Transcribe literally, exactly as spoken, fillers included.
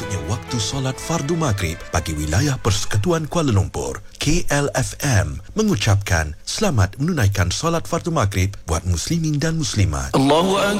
masuknya waktu solat fardu maghrib bagi wilayah Persekutuan Kuala Lumpur. K L F M mengucapkan selamat menunaikan solat fardu maghrib buat muslimin dan muslimat. Allahu Akbar.